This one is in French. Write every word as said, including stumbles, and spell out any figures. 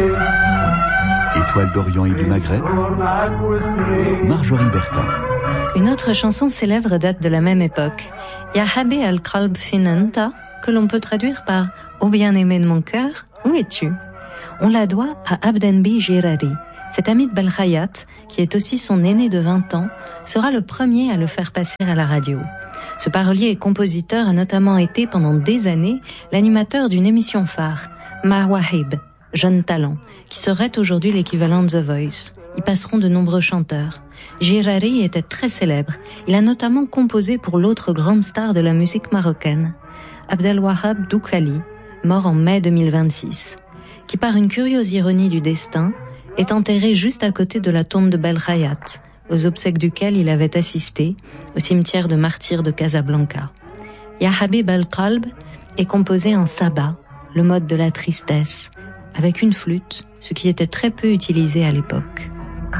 Étoile d'Orient et du Maghreb, Marjorie Bertin. Une autre chanson célèbre date de la même époque, Ya Habi al-Qalb Finanta, que l'on peut traduire par « Ô bien-aimé de mon cœur, où es-tu » On la doit à Abdenbi Jirari. Cet ami de Belkhayat, qui est aussi son aîné de vingt ans, sera le premier à le faire passer à la radio. Ce parolier et compositeur a notamment été pendant des années l'animateur d'une émission phare, Mawahib, Jeune Talent, qui serait aujourd'hui l'équivalent de The Voice. Y passeront de nombreux chanteurs. Jirari était très célèbre. Il a notamment composé pour l'autre grande star de la musique marocaine, Abdelwahab Doukali, mort en mai deux mille vingt-six, qui par une curieuse ironie du destin est enterré juste à côté de la tombe de Belkhayat, aux obsèques duquel il avait assisté au cimetière de martyrs de Casablanca. Ya Habib al-Qalb est composé en sabah, le mode de la tristesse, avec une flûte, ce qui était très peu utilisé à l'époque.